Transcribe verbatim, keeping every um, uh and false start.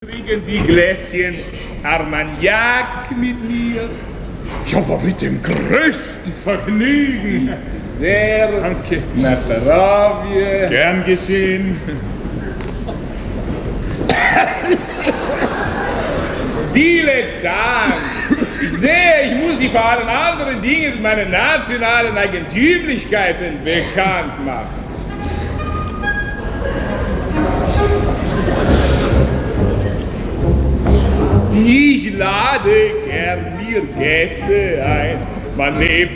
Trinken Sie Gläschen Armagnac mit mir? Ja, aber mit dem größten Vergnügen. Sehr. Danke. Na, zdravie. Gern geschehen. Dilettant! Ich sehe, ich muss Sie vor allen anderen Dingen mit meinen nationalen Eigentümlichkeiten bekannt machen. Ich lade gern mir Gäste ein. Man lebt